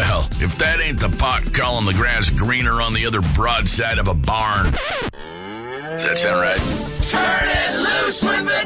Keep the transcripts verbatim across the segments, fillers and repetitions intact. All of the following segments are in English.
Well, if that ain't the pot calling the grass greener on the other broadside of a barn. Does that sound right? Turn it loose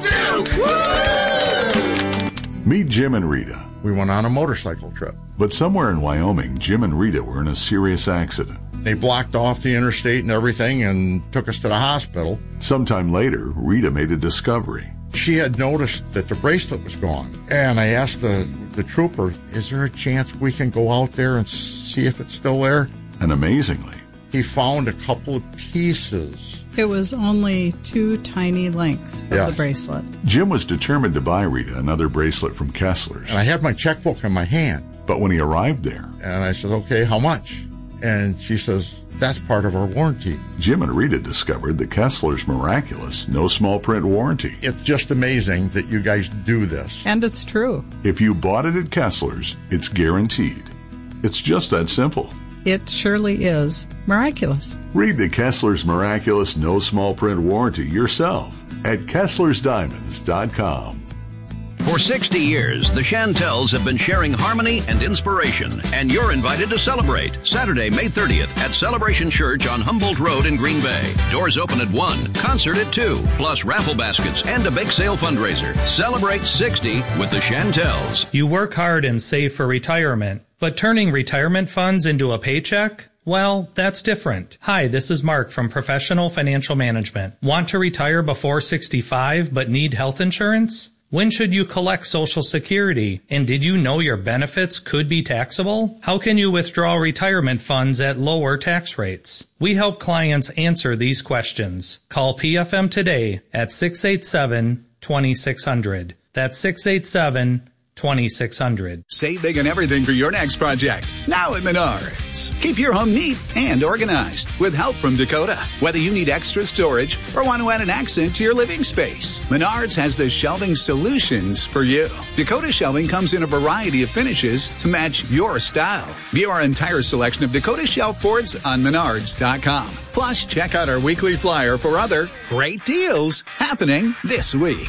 with the Duke! Woo! Meet Jim and Rita. We went on a motorcycle trip. But somewhere in Wyoming, Jim and Rita were in a serious accident. They blocked off the interstate and everything and took us to the hospital. Sometime later, Rita made a discovery. She had noticed that the bracelet was gone. And I asked the, the trooper, is there a chance we can go out there and see if it's still there? And amazingly, he found a couple of pieces. It was only two tiny links of yes. the bracelet. Jim was determined to buy Rita another bracelet from Kessler's. And I had my checkbook in my hand. But when he arrived there... And I said, okay, how much? And she says, that's part of our warranty. Jim and Rita discovered the Kessler's miraculous no small print warranty. It's just amazing that you guys do this. And it's true. If you bought it at Kessler's, it's guaranteed. It's just that simple. It surely is miraculous. Read the Kessler's miraculous no small print warranty yourself at Kesslers Diamonds dot com. For sixty years, the Chantels have been sharing harmony and inspiration, and you're invited to celebrate Saturday, May thirtieth at Celebration Church on Humboldt Road in Green Bay. Doors open at one, concert at two, plus raffle baskets and a bake sale fundraiser. Celebrate sixty with the Chantels. You work hard and save for retirement, but turning retirement funds into a paycheck? Well, that's different. Hi, this is Mark from Professional Financial Management. Want to retire before sixty-five but need health insurance? When should you collect Social Security? And did you know your benefits could be taxable? How can you withdraw retirement funds at lower tax rates? We help clients answer these questions. Call P F M today at six eight seven, two six zero zero. That's six eight seven, two six zero zero. Save big on everything for your next project. Now at Menards. Keep your home neat and organized with help from Dakota. Whether you need extra storage or want to add an accent to your living space, Menards has the shelving solutions for you. Dakota shelving comes in a variety of finishes to match your style. View our entire selection of Dakota shelf boards on Menards dot com. Plus, check out our weekly flyer for other great deals happening this week.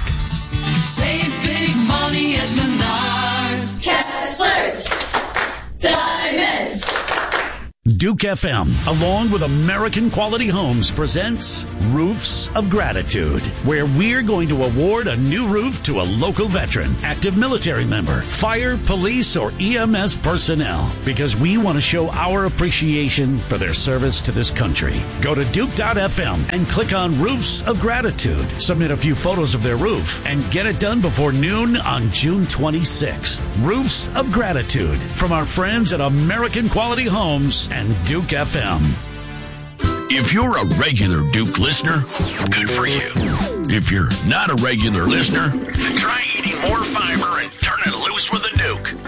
Save big money at Menards. Kessler's Diamonds. Duke F M, along with American Quality Homes, presents Roofs of Gratitude, where we're going to award a new roof to a local veteran, active military member, fire, police, or E M S personnel, because we want to show our appreciation for their service to this country. Go to Duke dot F M and click on Roofs of Gratitude. Submit a few photos of their roof and get it done before noon on June twenty-sixth. Roofs of Gratitude from our friends at American Quality Homes and Duke F M. If you're a regular Duke listener, good for you. If you're not a regular listener, then try eating more fiber and turn it loose with a Duke.